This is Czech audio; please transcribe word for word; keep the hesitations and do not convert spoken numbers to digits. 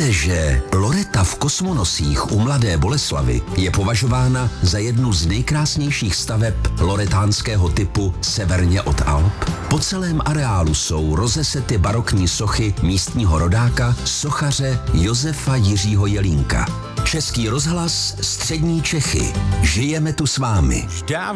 Víte, že loreta v Kosmonosích u Mladé Boleslavi je považována za jednu z nejkrásnějších staveb loretánského typu severně od Alp? Po celém areálu jsou rozesety barokní sochy místního rodáka, sochaře Josefa Jiřího Jelínka. Český rozhlas, Střední Čechy. Žijeme tu s vámi.